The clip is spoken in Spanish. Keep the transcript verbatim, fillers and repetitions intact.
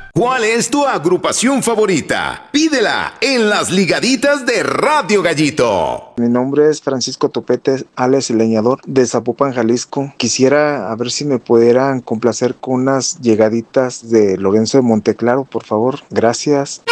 ¿Cuál es tu agrupación favorita? Pídela en las ligaditas de Radio Gallito. Mi nombre es Francisco Topete, alias el leñador de Zapopan, Jalisco. Quisiera a ver si me pudieran complacer con unas llegaditas de Lorenzo de Monteclaro, por favor. Gracias.